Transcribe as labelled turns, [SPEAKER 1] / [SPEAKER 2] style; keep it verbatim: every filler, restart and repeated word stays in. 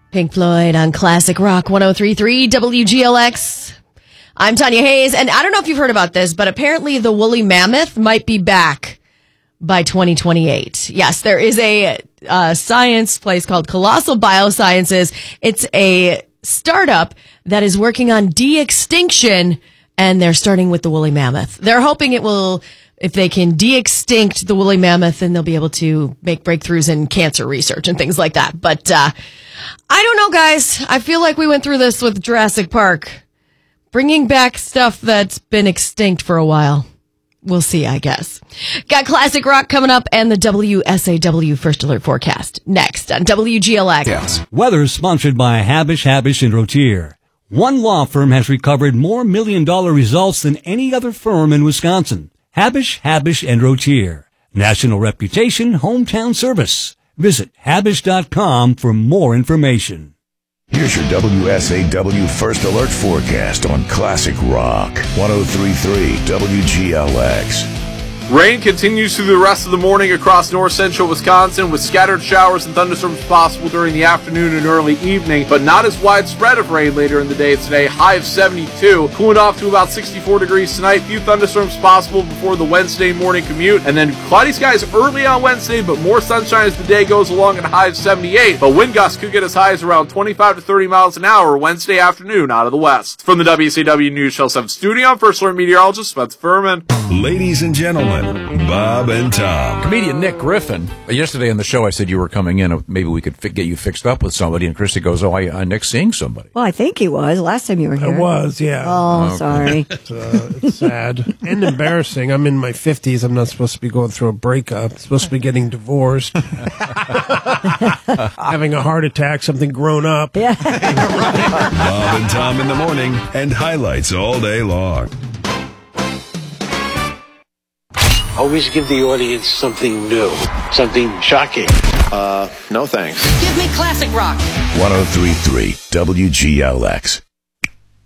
[SPEAKER 1] Pink Floyd on Classic Rock one oh three point three W G L X. I'm Tanya Hayes, and I don't know if you've heard about this, but apparently the woolly mammoth might be back by twenty twenty-eight. Yes, there is a uh, science place called Colossal Biosciences. It's a startup that is working on de-extinction, and they're starting with the woolly mammoth. They're hoping it will, if they can de-extinct the woolly mammoth, then they'll be able to make breakthroughs in cancer research and things like that. But uh, I don't know, guys. I feel like we went through this with Jurassic Park. Bringing back stuff that's been extinct for a while. We'll see, I guess. Got Classic Rock coming up and the W S A W First Alert Forecast next on W G L X.
[SPEAKER 2] Yes. Weather sponsored by Habish, Habish and Rotier. One law firm has recovered more million-dollar results than any other firm in Wisconsin. Habish, Habish and Rotier. National reputation, hometown service. Visit habish dot com for more information.
[SPEAKER 3] Here's your W S A W First Alert Forecast on Classic Rock one oh three point three W G L X.
[SPEAKER 4] Rain continues through the rest of the morning across north central Wisconsin, with scattered showers and thunderstorms possible during the afternoon and early evening, but not as widespread of rain later in the day today. High of seventy-two, cooling off to about sixty-four degrees tonight. Few thunderstorms possible before the Wednesday morning commute, and then cloudy skies early on Wednesday, but more sunshine as the day goes along at a high of seventy-eight. But wind gusts could get as high as around twenty-five to thirty miles an hour Wednesday afternoon out of the west. From the W S A W News Channel seven studio, I'm First Alert meteorologist Spencer Furman.
[SPEAKER 3] Ladies and gentlemen, Bob and Tom.
[SPEAKER 5] Comedian Nick Griffin. Yesterday on the show, I said you were coming in. Maybe we could fi- get you fixed up with somebody. And Christy goes, oh, I, uh, Nick's seeing somebody.
[SPEAKER 6] Well, I think he was last time you were here.
[SPEAKER 7] I was, yeah.
[SPEAKER 6] Oh,
[SPEAKER 5] Okay.
[SPEAKER 6] sorry.
[SPEAKER 7] It's, uh, it's sad and embarrassing. I'm in my fifties. I'm not supposed to be going through a breakup. I'm supposed to be getting divorced. Having a heart attack, something grown up.
[SPEAKER 6] Yeah.
[SPEAKER 3] Bob and Tom in the morning, and highlights all day long.
[SPEAKER 8] Always give the audience something new, something shocking.
[SPEAKER 9] Uh, no thanks.
[SPEAKER 10] Give me classic rock.
[SPEAKER 3] one oh three point three W G L X.